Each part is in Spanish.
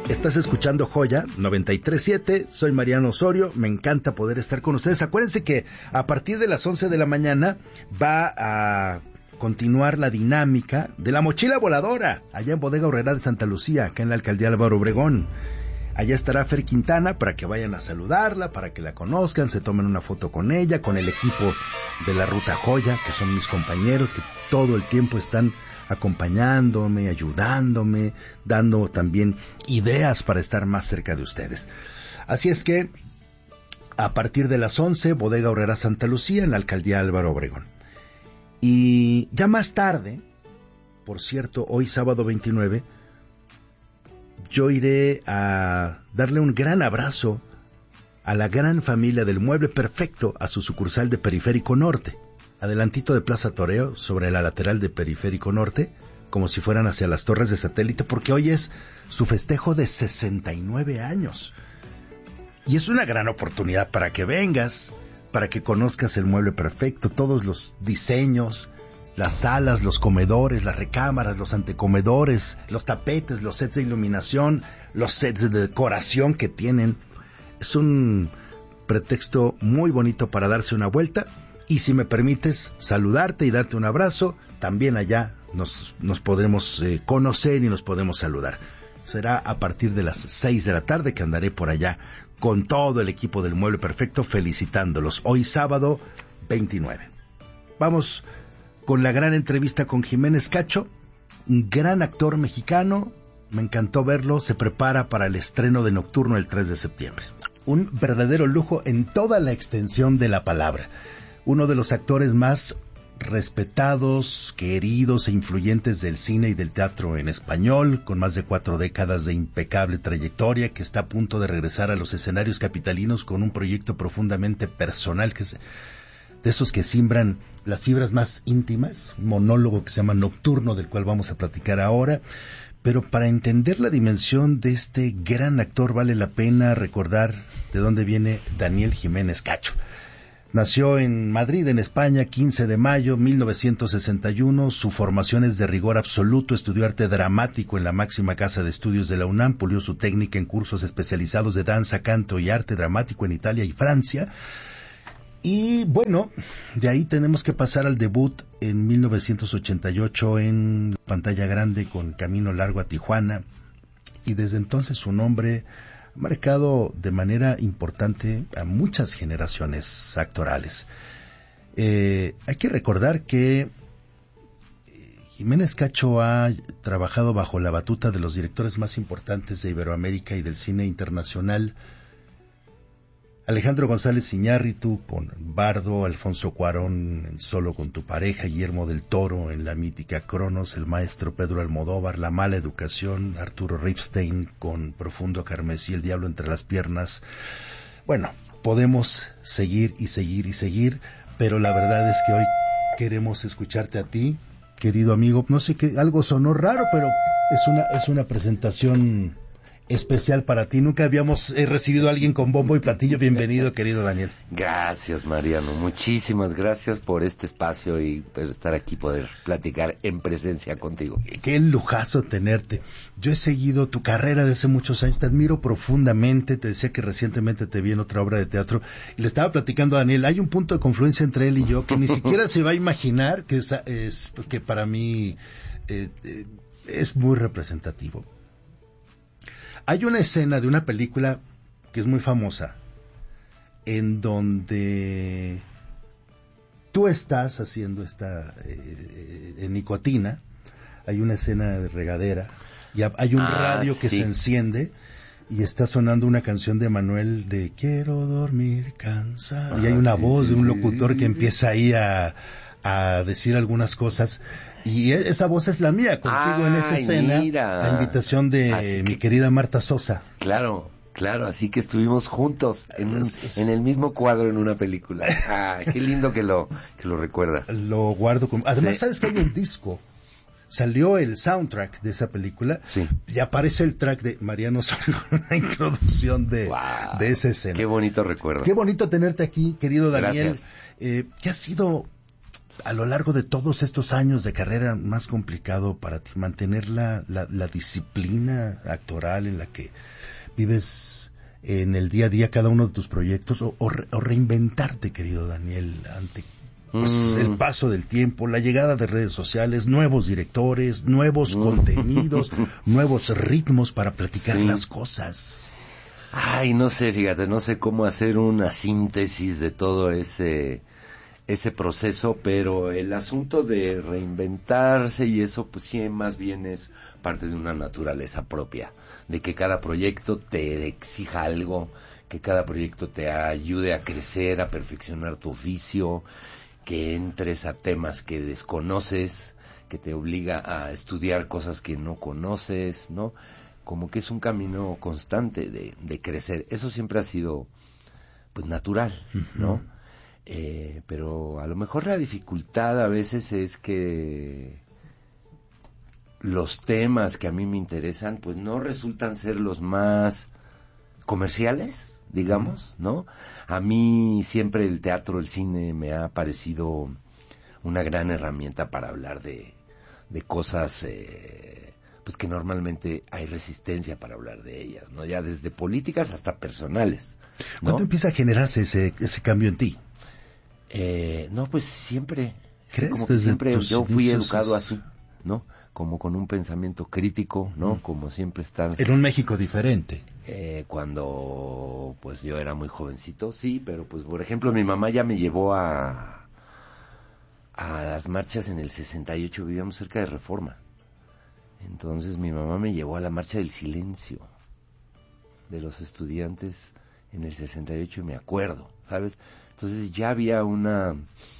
Estás escuchando Joya 93.7, soy Mariano Osorio, me encanta poder estar con ustedes. Acuérdense que a partir de las 11 de la mañana va a continuar la dinámica de la mochila voladora, allá en Bodega Aurrerá de Santa Lucía, acá en la alcaldía Álvaro Obregón. Allá estará Fer Quintana para que vayan a saludarla, para que la conozcan, se tomen una foto con ella, con el equipo de la Ruta Joya, que son mis compañeros, que todo el tiempo están acompañándome, ayudándome, dando también ideas para estar más cerca de ustedes. Así es que, a partir de las 11, Bodega Aurrerá Santa Lucía, en la alcaldía Álvaro Obregón. Y ya más tarde, por cierto, hoy sábado 29, yo iré a darle un gran abrazo a la gran familia del Mueble Perfecto, a su sucursal de Periférico Norte, adelantito de Plaza Toreo, sobre la lateral de Periférico Norte, como si fueran hacia las torres de satélite, porque hoy es su festejo de 69 años. Y es una gran oportunidad para que vengas, para que conozcas el Mueble Perfecto, todos los diseños, las salas, los comedores, las recámaras, los antecomedores, los tapetes, los sets de iluminación, los sets de decoración que tienen. Es un pretexto muy bonito para darse una vuelta y, si me permites, saludarte y darte un abrazo. También allá nos podremos conocer y nos podemos saludar. Será a partir de las 6 de la tarde que andaré por allá con todo el equipo del Mueble Perfecto felicitándolos. Hoy sábado 29. Vamos con la gran entrevista con Jiménez Cacho, un gran actor mexicano. Me encantó verlo, se prepara para el estreno de Nocturno el 3 de septiembre. Un verdadero lujo en toda la extensión de la palabra. Uno de los actores más respetados, queridos e influyentes del cine y del teatro en español, con más de 4 décadas de impecable trayectoria, que está a punto de regresar a los escenarios capitalinos con un proyecto profundamente personal, que es de esos que simbran las fibras más íntimas, un monólogo que se llama Nocturno, del cual vamos a platicar ahora. Pero para entender la dimensión de este gran actor vale la pena recordar de dónde viene Daniel Jiménez Cacho. Nació en Madrid, en España, 15 de mayo de 1961. Su formación es de rigor absoluto. Estudió arte dramático en la máxima casa de estudios de la UNAM. Pulió su técnica en cursos especializados de danza, canto y arte dramático en Italia y Francia. Y bueno, de ahí tenemos que pasar al debut en 1988 en pantalla grande con Camino Largo a Tijuana. Y desde entonces su nombre ha marcado de manera importante a muchas generaciones actorales. Hay que recordar que Jiménez Cacho ha trabajado bajo la batuta de los directores más importantes de Iberoamérica y del cine internacional. Alejandro González Iñárritu con Bardo, Alfonso Cuarón en Solo con tu pareja, Guillermo del Toro en la mítica Cronos, el maestro Pedro Almodóvar, La mala educación, Arturo Ripstein con Profundo Carmesí, El diablo entre las piernas. Bueno, podemos seguir y seguir y seguir, pero la verdad es que hoy queremos escucharte a ti, querido amigo. No sé qué, algo sonó raro, pero es una presentación especial para ti. Nunca habíamos recibido a alguien con bombo y platillo. Bienvenido, querido Daniel. Gracias, Mariano. Muchísimas gracias por este espacio y por estar aquí, poder platicar en presencia contigo. Qué lujazo tenerte. Yo he seguido tu carrera desde hace muchos años. Te admiro profundamente. Te decía que recientemente te vi en otra obra de teatro y le estaba platicando a Daniel. Hay un punto de confluencia entre él y yo que ni siquiera se va a imaginar, que es que para mí es muy representativo. Hay una escena de una película que es muy famosa, en donde tú estás haciendo en Nicotina. Hay una escena de regadera y hay un radio que se enciende y está sonando una canción de Manuel de Quiero dormir cansado. Y hay una voz de un locutor que empieza ahí a decir algunas cosas. Y esa voz es la mía, contigo en esa escena, mira. A invitación de mi querida Marta Sosa. Claro, así que estuvimos juntos en el mismo cuadro en una película. Qué lindo que lo recuerdas. Lo guardo además, sí. ¿Sabes que hay un disco? Salió el soundtrack de esa película, sí. Y aparece el track de Mariano Osorio, la introducción de esa escena. Qué bonito recuerdo. Qué bonito tenerte aquí, querido Daniel. Gracias. Que ha sido A lo largo de todos estos años de carrera, más complicado para ti mantener la disciplina actoral en la que vives en el día a día cada uno de tus proyectos, o reinventarte, querido Daniel, ante el paso del tiempo, la llegada de redes sociales, nuevos directores, nuevos contenidos, nuevos ritmos para platicar las cosas. Ay, no sé, fíjate, no sé cómo hacer una síntesis de todo ese proceso, pero el asunto de reinventarse y eso, pues sí, más bien es parte de una naturaleza propia, de que cada proyecto te exija algo, que cada proyecto te ayude a crecer, a perfeccionar tu oficio, que entres a temas que desconoces, que te obliga a estudiar cosas que no conoces, ¿no? Como que es un camino constante de crecer. Eso siempre ha sido, pues, natural, ¿no? Pero a lo mejor la dificultad a veces es que los temas que a mí me interesan pues no resultan ser los más comerciales, digamos, ¿no? A mí siempre el teatro, el cine me ha parecido una gran herramienta para hablar de cosas pues que normalmente hay resistencia para hablar de ellas, ¿no? Ya desde políticas hasta personales, ¿no? ¿Cuándo empieza a generarse ese cambio en ti? No, pues siempre. ¿Crees? Como que siempre yo fui educado así, ¿no? Como con un pensamiento crítico, ¿no? Como siempre estar... En un México diferente. Cuando pues yo era muy jovencito, sí, pero pues por ejemplo mi mamá ya me llevó a las marchas en el 68, vivíamos cerca de Reforma. Entonces mi mamá me llevó a la marcha del silencio de los estudiantes en el 68 y me acuerdo, ¿sabes? Entonces ya había una,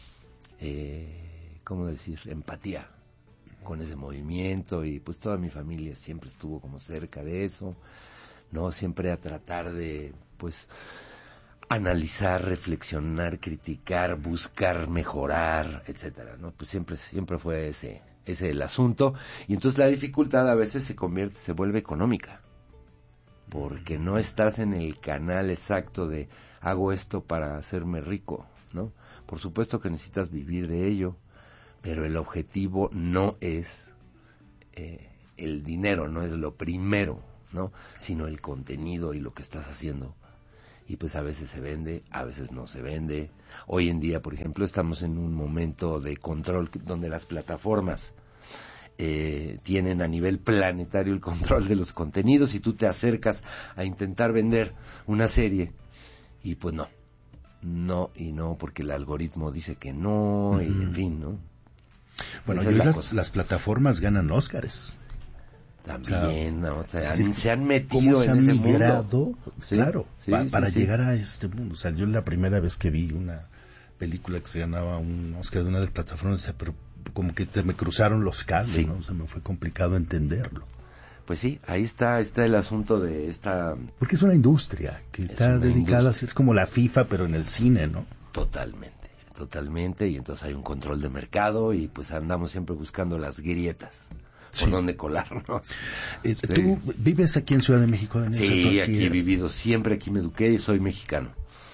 ¿cómo decir?, empatía con ese movimiento, y pues toda mi familia siempre estuvo como cerca de eso, ¿no? Siempre a tratar de, pues, analizar, reflexionar, criticar, buscar mejorar, etcétera, ¿no? Pues siempre fue ese el asunto, y entonces la dificultad a veces se vuelve económica, porque no estás en el canal exacto de hago esto para hacerme rico, ¿no? Por supuesto que necesitas vivir de ello, pero el objetivo no es el dinero, no es lo primero, ¿no? Sino el contenido y lo que estás haciendo. Y pues a veces se vende, a veces no se vende. Hoy en día, por ejemplo, estamos en un momento de control donde las plataformas tienen a nivel planetario el control de los contenidos, y tú te acercas a intentar vender una serie y pues no, porque el algoritmo dice que no, y en fin, ¿no? Bueno, y las plataformas ganan Óscares. También, o sea, se han metido en ese mundo. ¿Sí? Claro, para llegar a este mundo. O sea, yo la primera vez que vi una película que se ganaba un Óscar de una de las plataformas, pero como que se me cruzaron los cables, ¿no? Se me fue complicado entenderlo. Pues sí, ahí está el asunto de esta... Porque es una industria que está dedicada a ser como la FIFA, pero en el cine, ¿no? Totalmente, y entonces hay un control de mercado, y pues andamos siempre buscando las grietas por donde colarnos. ¿Tú vives aquí en Ciudad de México, Daniel? Sí, aquí he vivido siempre, aquí me eduqué y soy mexicano.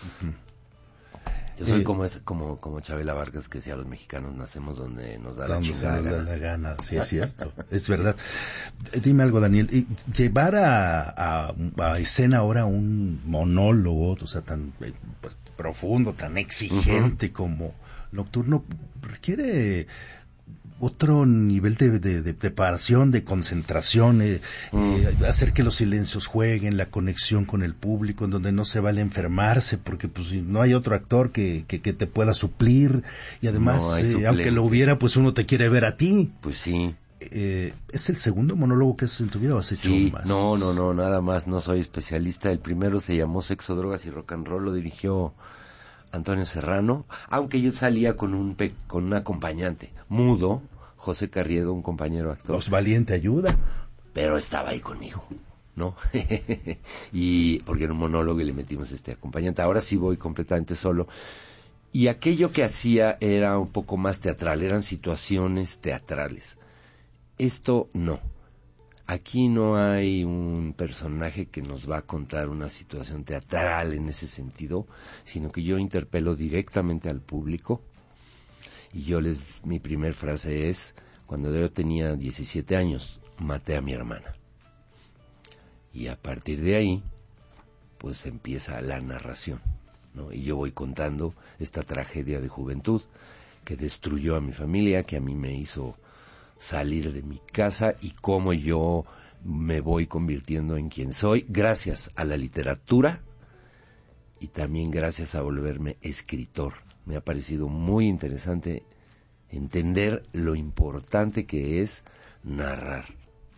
Yo soy como Chabela Vargas, que decía, los mexicanos nacemos donde nos da la chingada gana. Nos da la gana, sí, es cierto, es verdad. Dime algo, Daniel, llevar a escena ahora un monólogo, o sea, tan pues, profundo, tan exigente como Nocturno, requiere otro nivel de preparación, de concentración, hacer que los silencios jueguen, la conexión con el público, en donde no se vale enfermarse, porque pues no hay otro actor que te pueda suplir, y además, aunque lo hubiera, pues uno te quiere ver a ti. Pues sí. ¿Es el segundo monólogo que haces en tu vida o has hecho más? No, nada más, no soy especialista. El primero se llamó Sexo, Drogas y Rock and Roll, lo dirigió Antonio Serrano, aunque yo salía con un acompañante mudo, José Carriedo, un compañero actor. Los Valiente ayuda. Pero estaba ahí conmigo, ¿no? Y porque era un monólogo y le metimos este acompañante. Ahora sí voy completamente solo. Y aquello que hacía era un poco más teatral, eran situaciones teatrales. Esto no. Aquí no hay un personaje que nos va a contar una situación teatral en ese sentido, sino que yo interpelo directamente al público, Y mi primer frase es, cuando yo tenía 17 años, maté a mi hermana. Y a partir de ahí, pues empieza la narración, ¿no? Y yo voy contando esta tragedia de juventud que destruyó a mi familia, que a mí me hizo salir de mi casa y cómo yo me voy convirtiendo en quien soy gracias a la literatura y también gracias a volverme escritor. Me ha parecido muy interesante entender lo importante que es narrar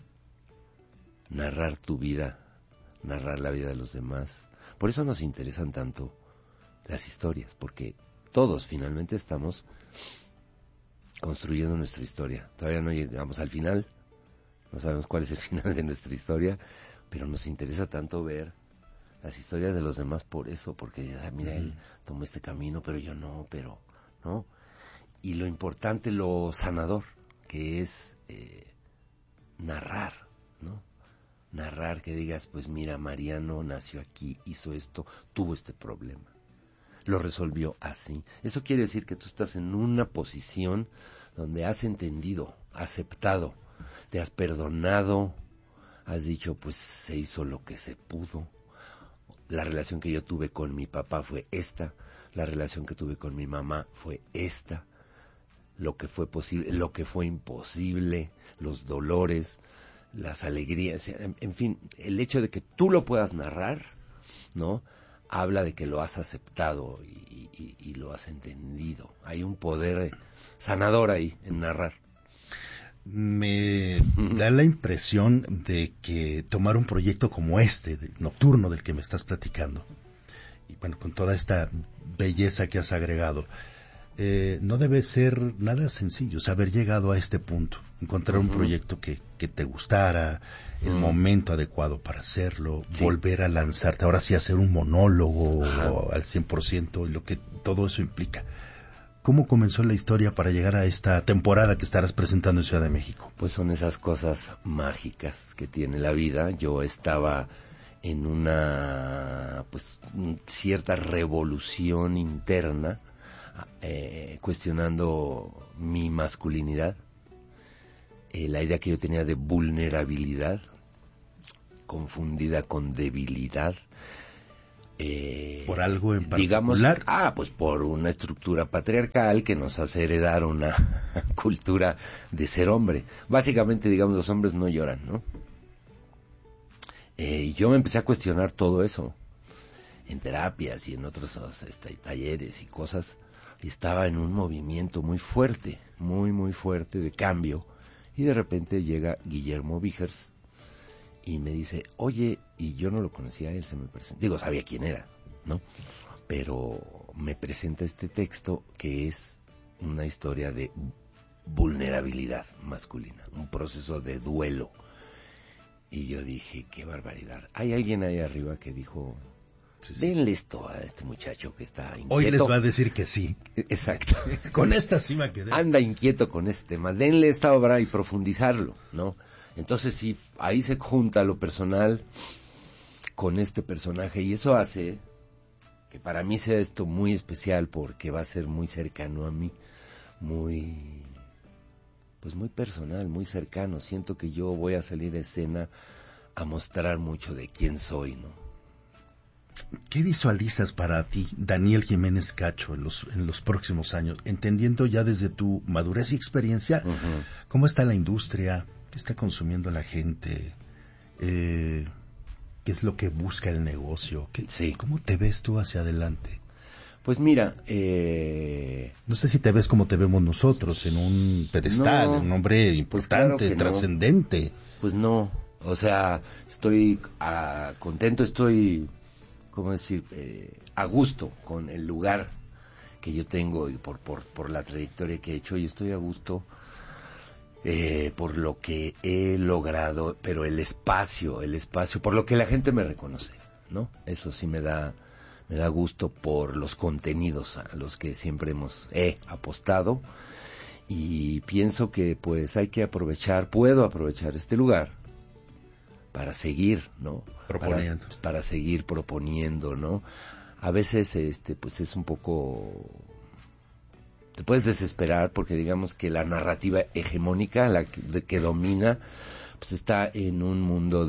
tu vida, narrar la vida de los demás. Por eso nos interesan tanto las historias, porque todos finalmente estamos construyendo nuestra historia. Todavía no llegamos al final, no sabemos cuál es el final de nuestra historia, pero nos interesa tanto ver las historias de los demás por eso, porque mira, él tomó este camino, pero yo no, ¿no? Y lo importante, lo sanador, que es narrar, ¿no? Narrar, que digas, pues mira, Mariano nació aquí, hizo esto, tuvo este problema, lo resolvió así. Eso quiere decir que tú estás en una posición donde has entendido, aceptado, te has perdonado, has dicho, pues se hizo lo que se pudo. La relación que yo tuve con mi papá fue esta, la relación que tuve con mi mamá fue esta, lo que fue posible, lo que fue imposible, los dolores, las alegrías, en fin, el hecho de que tú lo puedas narrar, ¿no?, habla de que lo has aceptado y lo has entendido. Hay un poder sanador ahí en narrar. Me da la impresión de que tomar un proyecto como este, nocturno, del que me estás platicando, y bueno, con toda esta belleza que has agregado, no debe ser nada sencillo, haber llegado a este punto, encontrar un proyecto que te gustara, el momento adecuado para hacerlo, volver a lanzarte, ahora sí hacer un monólogo al 100%, y lo que todo eso implica. ¿Cómo comenzó la historia para llegar a esta temporada que estarás presentando en Ciudad de México? Pues son esas cosas mágicas que tiene la vida. Yo estaba en una, pues, cierta revolución interna, cuestionando mi masculinidad, la idea que yo tenía de vulnerabilidad, confundida con debilidad. ¿Por algo en particular? Digamos, pues por una estructura patriarcal que nos hace heredar una cultura de ser hombre. Básicamente, digamos, los hombres no lloran, ¿no? Yo me empecé a cuestionar todo eso en terapias y en otros talleres y cosas, y estaba en un movimiento muy fuerte, muy fuerte de cambio, y de repente llega Guillermo Vigers y me dice, oye, y yo no lo conocía, él se me presenta, digo, sabía quién era, ¿no? Pero me presenta este texto que es una historia de vulnerabilidad masculina, un proceso de duelo. Y yo dije, qué barbaridad. Hay alguien ahí arriba que dijo, denle esto a este muchacho que está inquieto. Hoy les va a decir que sí. Exacto. Con esta sí me quedé. Anda inquieto con este tema, denle esta obra y profundizarlo, ¿no? Entonces sí, ahí se junta lo personal con este personaje, y eso hace que para mí sea esto muy especial, porque va a ser muy cercano a mí, muy personal, muy cercano. Siento que yo voy a salir a escena a mostrar mucho de quién soy, ¿no? ¿Qué visualizas para ti, Daniel Jiménez Cacho, en los próximos años? Entendiendo ya desde tu madurez y experiencia, ¿cómo está la industria? ¿Qué está consumiendo la gente? ¿Qué es lo que busca el negocio? ¿Cómo te ves tú hacia adelante? Pues mira, no sé si te ves como te vemos nosotros, en un pedestal, en un hombre importante, pues claro, trascendente. Pues no, o sea, estoy contento, estoy, ¿cómo decir?, a gusto con el lugar que yo tengo y por la trayectoria que he hecho, y estoy a gusto por lo que he logrado, pero el espacio, por lo que la gente me reconoce, ¿no? Eso sí me da gusto, por los contenidos a los que siempre he apostado, y pienso que pues hay que puedo aprovechar este lugar para seguir, ¿no? Proponiendo. Para seguir proponiendo, ¿no? A veces pues es un poco te puedes desesperar porque digamos que la narrativa hegemónica, la que domina, pues está en un mundo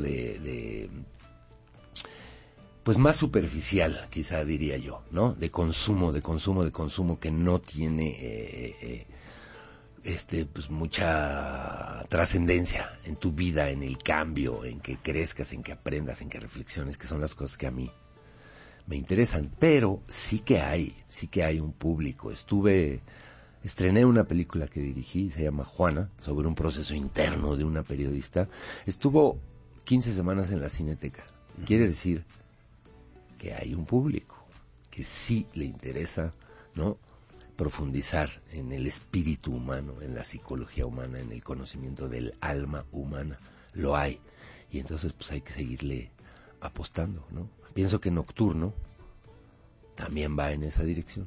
pues más superficial, quizá diría yo, ¿no? De consumo, que no tiene pues mucha trascendencia en tu vida, en el cambio, en que crezcas, en que aprendas, en que reflexiones, que son las cosas que a mí me interesan. Pero sí que hay un público. Estrené una película que dirigí, se llama Juana, sobre un proceso interno de una periodista. Estuvo 15 semanas en la Cineteca. Quiere decir que hay un público que sí le interesa, ¿no?, profundizar en el espíritu humano, en la psicología humana, en el conocimiento del alma humana. Lo hay. Y entonces pues hay que seguirle apostando, ¿no? Pienso que Nocturno también va en esa dirección.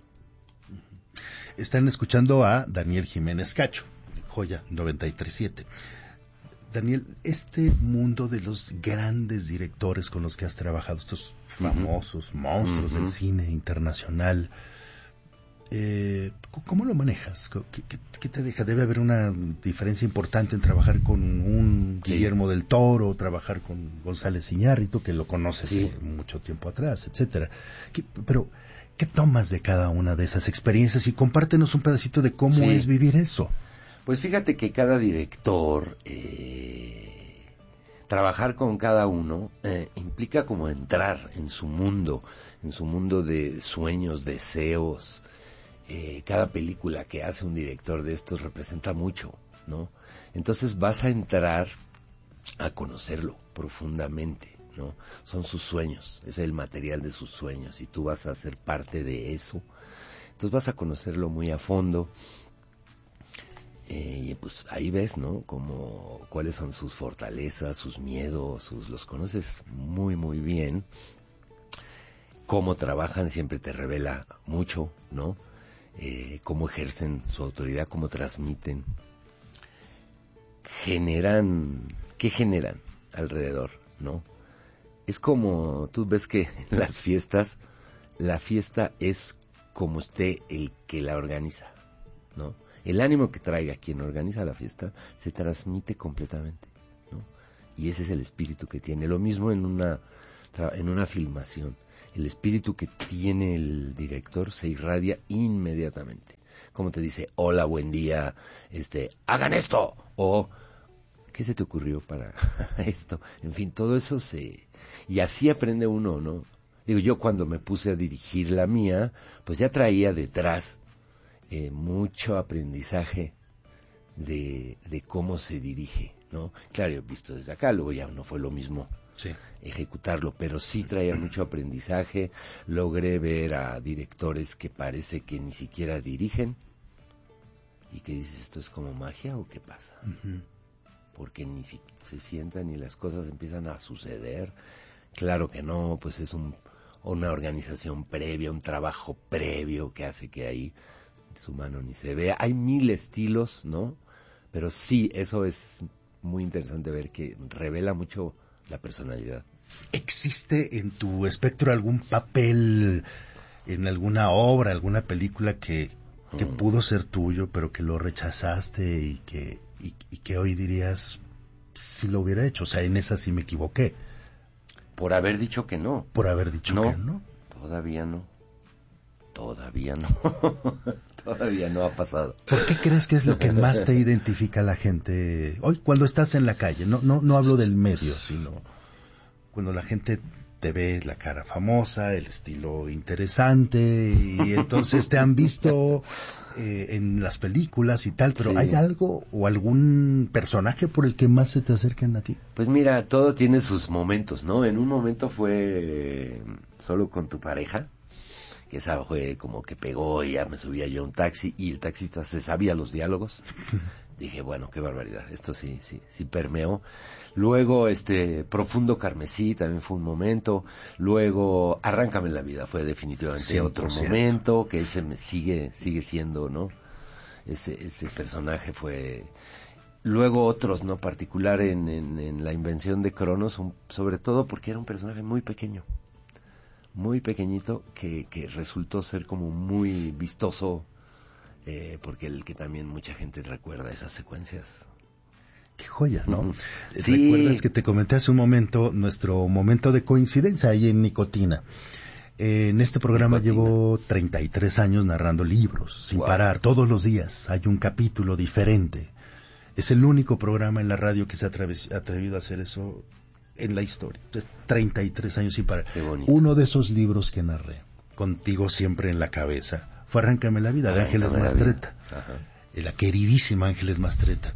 Están escuchando a Daniel Jiménez Cacho, Joya 93.7. Daniel, este mundo de los grandes directores con los que has trabajado, estos famosos monstruos del cine internacional, ¿cómo lo manejas? ¿Qué te deja? Debe haber una diferencia importante en trabajar con un Guillermo del Toro, trabajar con González Iñárritu, que lo conoces mucho tiempo atrás, etcétera. Pero, ¿qué tomas de cada una de esas experiencias? Y compártenos un pedacito de cómo es vivir eso. Pues fíjate que cada director, trabajar con cada uno, implica como entrar en su mundo de sueños, deseos. Cada película que hace un director de estos representa mucho, ¿no? Entonces vas a entrar a conocerlo profundamente, ¿no? Son sus sueños, es el material de sus sueños y tú vas a ser parte de eso. Entonces vas a conocerlo muy a fondo. Y pues ahí ves, ¿no?, como cuáles son sus fortalezas, sus miedos, los conoces muy muy bien. Cómo trabajan siempre te revela mucho, ¿no? Cómo ejercen su autoridad, cómo transmiten, ¿qué generan alrededor, ¿no? Es como, tú ves que en las fiestas, la fiesta es como esté el que la organiza, ¿no? El ánimo que traiga quien organiza la fiesta se transmite completamente, ¿no? Y ese es el espíritu que tiene. Lo mismo en una filmación. El espíritu que tiene el director se irradia inmediatamente. Como te dice, hola, buen día, hagan esto, o ¿qué se te ocurrió para esto? En fin, todo eso y así aprende uno, ¿no? Digo, yo cuando me puse a dirigir la mía, pues ya traía detrás mucho aprendizaje de cómo se dirige, ¿no? Claro, yo he visto desde acá, luego ya no fue lo mismo ejecutarlo, pero sí traía mucho aprendizaje. Logré ver a directores que parece que ni siquiera dirigen y que dices, ¿esto es como magia o qué pasa? Porque ni se sientan y las cosas empiezan a suceder. Claro que no, pues es una organización previa, un trabajo previo que hace que ahí su mano ni se vea. Hay 1000 estilos, ¿no? Pero sí, eso es muy interesante ver, que revela mucho la personalidad. ¿Existe en tu espectro algún papel en alguna obra, alguna película que pudo ser tuyo, pero que lo rechazaste y que hoy dirías, si lo hubiera hecho? O sea, en esa sí me equivoqué. Por haber dicho que no. Por haber dicho que no. Todavía no. Todavía no ha pasado. ¿Por qué crees que es lo que más te identifica a la gente hoy cuando estás en la calle? No hablo del medio, sino cuando la gente te ve la cara famosa, el estilo interesante, y entonces te han visto en las películas y tal, pero ¿hay algo o algún personaje por el que más se te acerquen a ti? Pues mira, todo tiene sus momentos, ¿no? En un momento fue Solo con tu pareja, que esa fue como que pegó, y ya me subía yo a un taxi y el taxista se sabía los diálogos. Dije, bueno, qué barbaridad, esto sí permeó. Luego, Profundo Carmesí también fue un momento. Luego, Arráncame la vida fue definitivamente 100%. Otro momento, que ese me sigue siendo, ¿no? Ese personaje fue. Luego otros, ¿no? Particular en La invención de Cronos, sobre todo porque era un personaje muy pequeño, muy pequeñito, que resultó ser como muy vistoso porque el que también mucha gente recuerda esas secuencias. Qué joya, ¿no? Sí. ¿Recuerdas que te comenté hace un momento nuestro momento de coincidencia ahí en Nicotina? En este programa llevo 33 años narrando libros, sin parar, todos los días hay un capítulo diferente. Es el único programa en la radio que se ha atrevido a hacer eso en la historia. 33 años sin parar. Uno de esos libros que narré, contigo siempre en la cabeza, fue Arráncame la vida, de Ángeles Mastretta. La queridísima Ángeles Mastretta.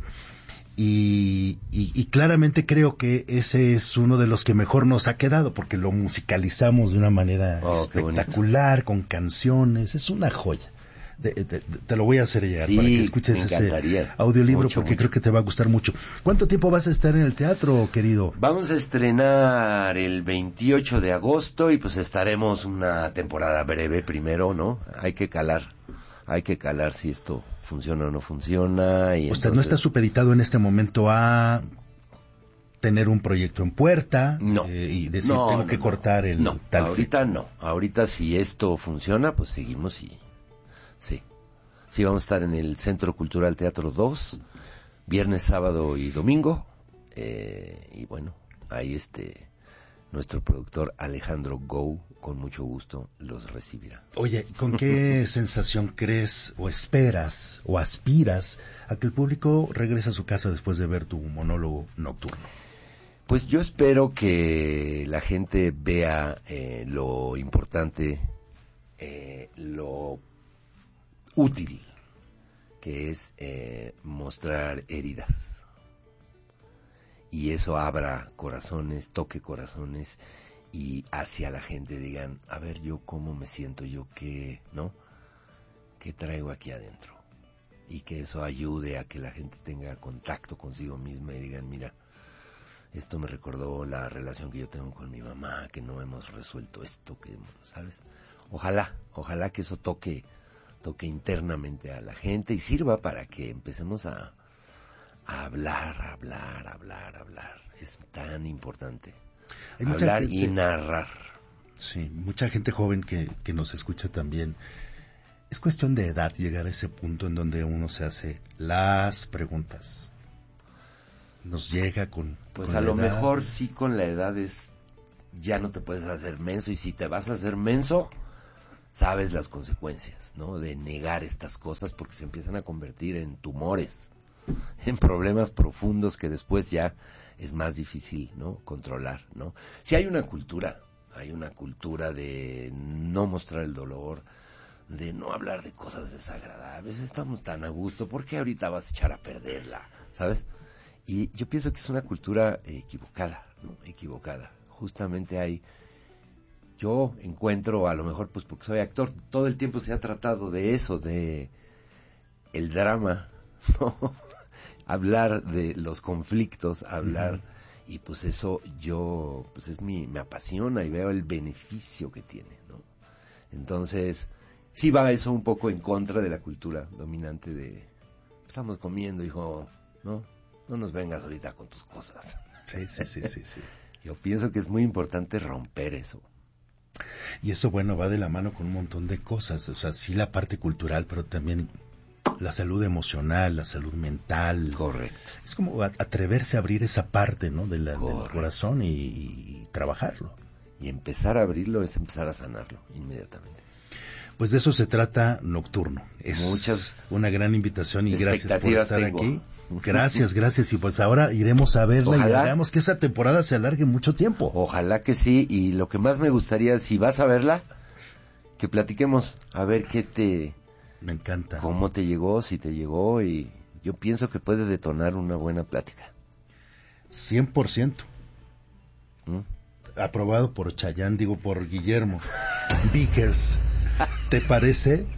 Y claramente creo que ese es uno de los que mejor nos ha quedado, porque lo musicalizamos de una manera espectacular, con canciones, es una joya. Te lo voy a hacer llegar para que escuches ese audiolibro, mucho, porque creo que te va a gustar mucho. ¿Cuánto tiempo vas a estar en el teatro, querido? Vamos a estrenar el 28 de agosto y pues estaremos una temporada breve primero, ¿no? Hay que calar si esto funciona o no funciona. Y entonces, ¿no está supeditado en este momento a tener un proyecto en puerta? No. Y decir, tengo que cortar el tal. Ahorita no. Ahorita si esto funciona, pues seguimos y... Sí, vamos a estar en el Centro Cultural Teatro 2, viernes, sábado y domingo. Y bueno, ahí nuestro productor Alejandro Go, con mucho gusto, los recibirá. Oye, ¿con qué sensación crees o esperas o aspiras a que el público regrese a su casa después de ver tu monólogo nocturno? Pues yo espero que la gente vea lo importante, lo útil, que es mostrar heridas. Y eso abra corazones, toque corazones, y hacia la gente digan, a ver, yo cómo me siento, yo qué traigo aquí adentro. Y que eso ayude a que la gente tenga contacto consigo misma y digan, mira, esto me recordó la relación que yo tengo con mi mamá, que no hemos resuelto esto, ¿sabes? Ojalá que eso toque internamente a la gente y sirva para que empecemos a hablar. Es tan importante. Hay hablar gente, y narrar. Sí, mucha gente joven que nos escucha también. Es cuestión de edad llegar a ese punto en donde uno se hace las preguntas. Nos llega con... Pues con a lo edad. mejor sí, con la edad ya no te puedes hacer menso, y si te vas a hacer menso, sabes las consecuencias, ¿no? De negar estas cosas, porque se empiezan a convertir en tumores, en problemas profundos que después ya es más difícil, ¿no? Controlar, ¿no? Si hay una cultura de no mostrar el dolor, de no hablar de cosas desagradables. Estamos tan a gusto, ¿por qué ahorita vas a echar a perderla? ¿Sabes? Y yo pienso que es una cultura equivocada, ¿no? Equivocada. Justamente yo encuentro, a lo mejor pues porque soy actor, todo el tiempo se ha tratado de eso, de el drama, ¿no? Hablar de los conflictos, hablar, y pues eso pues me apasiona y veo el beneficio que tiene, ¿no? Entonces, sí va eso un poco en contra de la cultura dominante de, estamos comiendo, hijo, ¿no? No nos vengas ahorita con tus cosas. Sí. Yo pienso que es muy importante romper eso. Y eso, bueno, va de la mano con un montón de cosas. O sea, sí la parte cultural, pero también la salud emocional, la salud mental. Correcto. Es como atreverse a abrir esa parte, ¿no? Del corazón y trabajarlo. Y empezar a abrirlo es empezar a sanarlo inmediatamente. Pues de eso se trata Nocturno. Es una gran invitación y gracias por estar aquí. Gracias. Y pues ahora iremos a verla. Ojalá, y hagamos que esa temporada se alargue mucho tiempo. Ojalá que sí. Y lo que más me gustaría, si vas a verla, que platiquemos a ver Me encanta. Cómo te llegó, si te llegó, y yo pienso que puede detonar una buena plática. 100%. Aprobado por Chayanne, por Guillermo Vickers. ¿Te parece?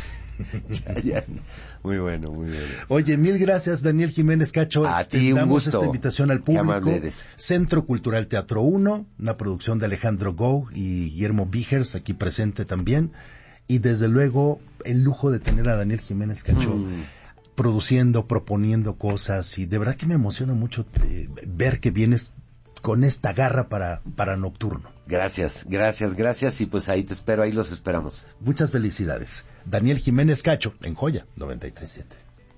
Muy bueno. Oye, mil gracias, Daniel Jiménez Cacho. A ti un gusto. Esta invitación al público. Qué amable eres. Centro Cultural Teatro 1, una producción de Alejandro Go y Guillermo Vigers, aquí presente también. Y desde luego, el lujo de tener a Daniel Jiménez Cacho produciendo, proponiendo cosas. Y de verdad que me emociona mucho ver que vienes con esta garra para Nocturno. Gracias. Y pues ahí te espero, ahí los esperamos. Muchas felicidades. Daniel Jiménez Cacho, en Joya 93.7.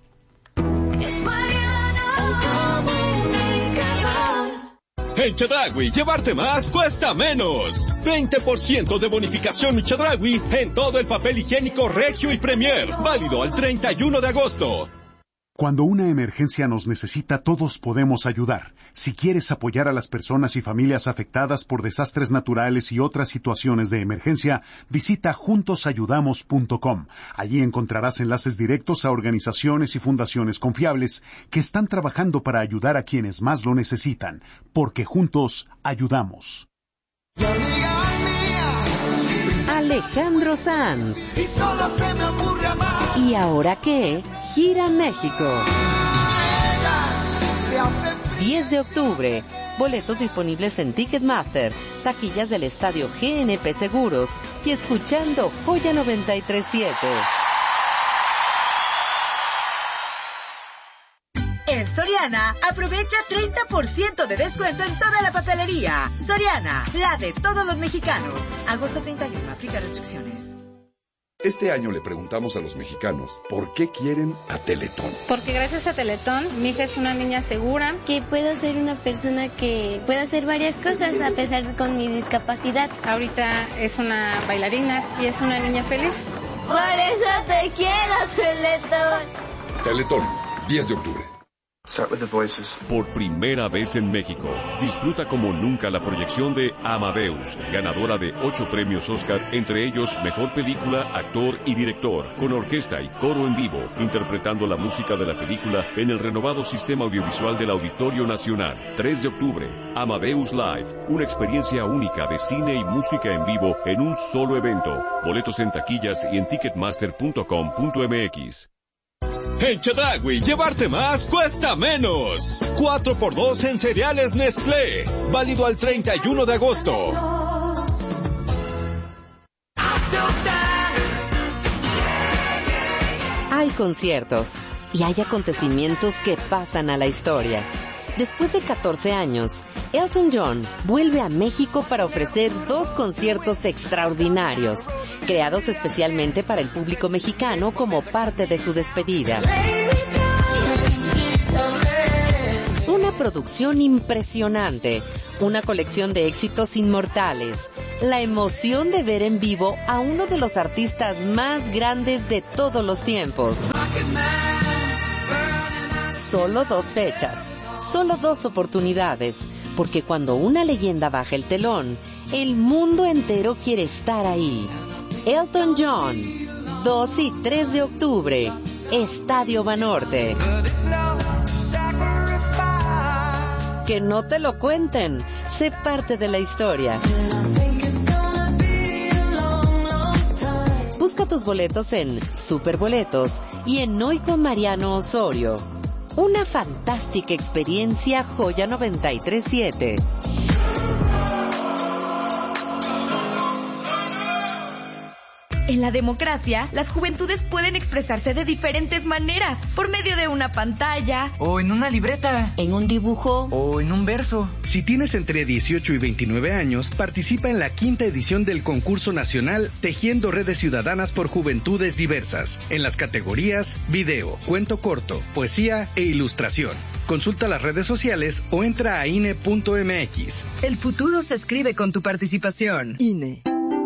En Chedraui, llevarte más cuesta menos. 20% de bonificación Mi Chedraui en todo el papel higiénico Regio y Premier. Válido al 31 de agosto. Cuando una emergencia nos necesita, todos podemos ayudar. Si quieres apoyar a las personas y familias afectadas por desastres naturales y otras situaciones de emergencia, visita juntosayudamos.com. Allí encontrarás enlaces directos a organizaciones y fundaciones confiables que están trabajando para ayudar a quienes más lo necesitan, porque juntos ayudamos. Alejandro Sanz. Y solo se me ocurre amar. ¿Y ahora qué? Gira México. 10 de octubre. Boletos disponibles en Ticketmaster, taquillas del estadio GNP Seguros y escuchando Joya 93.7. En Soriana, aprovecha 30% de descuento en toda la papelería. Soriana, la de todos los mexicanos. Agosto 31, aplica restricciones. Este año le preguntamos a los mexicanos por qué quieren a Teletón. Porque gracias a Teletón, mi hija es una niña segura. Que puedo ser una persona que pueda hacer varias cosas a pesar con mi discapacidad. Ahorita es una bailarina y es una niña feliz. Por eso te quiero, Teletón. Teletón, 10 de octubre. Por primera vez en México, disfruta como nunca la proyección de Amadeus, ganadora de 8 premios Oscar, entre ellos Mejor Película, Actor y Director, con orquesta y coro en vivo, interpretando la música de la película en el renovado sistema audiovisual del Auditorio Nacional. 3 de octubre, Amadeus Live, una experiencia única de cine y música en vivo en un solo evento. Boletos en taquillas y en ticketmaster.com.mx. En Chedraui, llevarte más cuesta menos. 4x2 en cereales Nestlé. Válido al 31 de agosto. Hay conciertos y hay acontecimientos que pasan a la historia. Después de 14 años, Elton John vuelve a México para ofrecer 2 conciertos extraordinarios, creados especialmente para el público mexicano como parte de su despedida. Una producción impresionante, una colección de éxitos inmortales, la emoción de ver en vivo a uno de los artistas más grandes de todos los tiempos. Solo 2 fechas. Solo 2 oportunidades, porque cuando una leyenda baja el telón, el mundo entero quiere estar ahí. Elton John, 2 y 3 de octubre, Estadio Banorte. Que no te lo cuenten, sé parte de la historia. Busca tus boletos en Superboletos y en Hoy con Mariano Osorio. Una fantástica experiencia, Joya 93.7. En la democracia, las juventudes pueden expresarse de diferentes maneras, por medio de una pantalla, o en una libreta, en un dibujo, o en un verso. Si tienes entre 18 y 29 años, participa en la 5ª edición del concurso nacional Tejiendo Redes Ciudadanas por Juventudes Diversas, en las categorías video, cuento corto, poesía e ilustración. Consulta las redes sociales o entra a INE.mx. El futuro se escribe con tu participación. INE.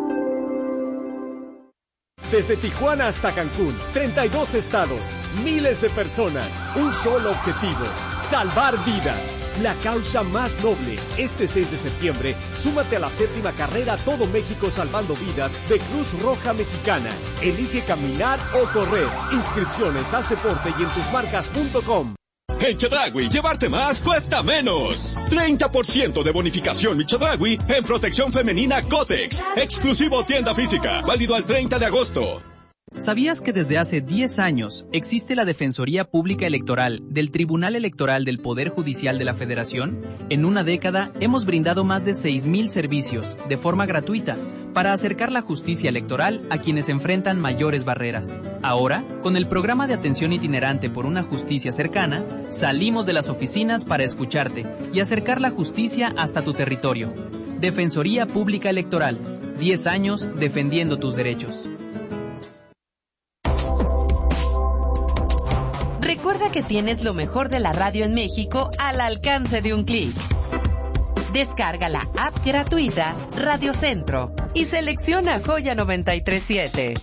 Desde Tijuana hasta Cancún, 32 estados, miles de personas, un solo objetivo, salvar vidas. La causa más noble. Este 6 de septiembre, súmate a la 7ª carrera Todo México Salvando Vidas de Cruz Roja Mexicana. Elige caminar o correr. Inscripciones, haz deporte y en tusmarcas.com. En Chedraui, llevarte más cuesta menos. 30% de bonificación Mi Chedraui en protección femenina Cotex. Exclusivo tienda física. Válido al 30 de agosto. ¿Sabías que desde hace 10 años existe la Defensoría Pública Electoral del Tribunal Electoral del Poder Judicial de la Federación? En una década hemos brindado más de 6,000 servicios de forma gratuita para acercar la justicia electoral a quienes enfrentan mayores barreras. Ahora, con el programa de atención itinerante por una justicia cercana, salimos de las oficinas para escucharte y acercar la justicia hasta tu territorio. Defensoría Pública Electoral, 10 años defendiendo tus derechos. Recuerda que tienes lo mejor de la radio en México al alcance de un clic. Descarga la app gratuita Radio Centro y selecciona Joya 93.7.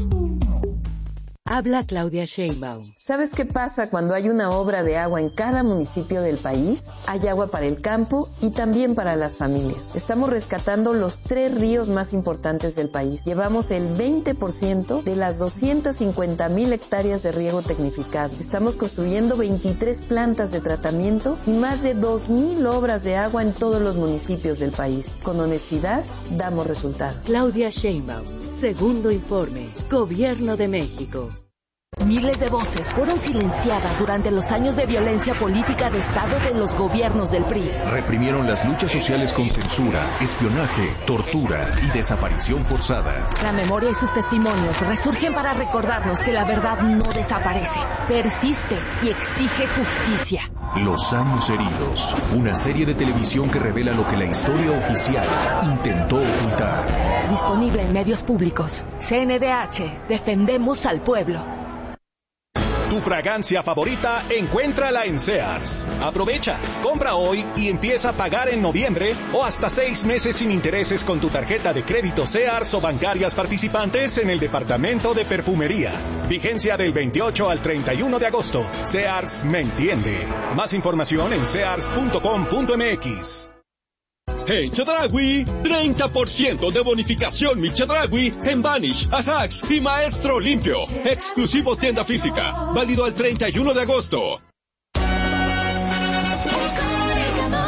Habla Claudia Sheinbaum. ¿Sabes qué pasa cuando hay una obra de agua en cada municipio del país? Hay agua para el campo y también para las familias. Estamos rescatando los 3 ríos más importantes del país. Llevamos el 20% de las 250,000 hectáreas de riego tecnificado. Estamos construyendo 23 plantas de tratamiento y más de 2,000 obras de agua en todos los municipios del país. Con honestidad, damos resultados. Claudia Sheinbaum, segundo informe, Gobierno de México. Miles de voces fueron silenciadas durante los años de violencia política de Estado de los gobiernos del PRI. Reprimieron las luchas sociales con censura, espionaje, tortura y desaparición forzada. La memoria y sus testimonios resurgen para recordarnos que la verdad no desaparece, persiste y exige justicia. Los años heridos, una serie de televisión que revela lo que la historia oficial intentó ocultar. Disponible en medios públicos. CNDH, defendemos al pueblo. Tu fragancia favorita, encuéntrala en Sears. Aprovecha, compra hoy y empieza a pagar en noviembre o hasta 6 meses sin intereses con tu tarjeta de crédito Sears o bancarias participantes en el departamento de perfumería. Vigencia del 28 al 31 de agosto. Sears me entiende. Más información en sears.com.mx. En Chedraui, 30% de bonificación mi Chedraui en Vanish, Ajax y Maestro Limpio. Exclusivo tienda física. Válido al 31 de agosto.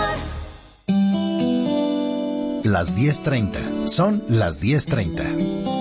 Las 10:30. Son las 10:30.